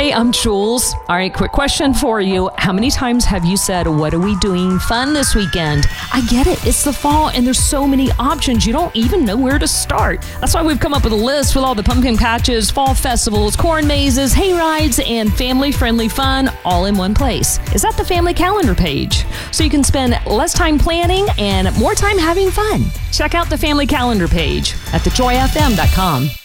Hey, I'm Jules. All right, quick question for you. How many times have you said, what are we doing fun this weekend? I get it. It's the fall and there's so many options. You don't even know where to start. That's why we've come up with a list with all the pumpkin patches, fall festivals, corn mazes, hay rides, and family-friendly fun all in one place. It's at the family calendar page. So you can spend less time planning and more time having fun. Check out the family calendar page at thejoyfm.com.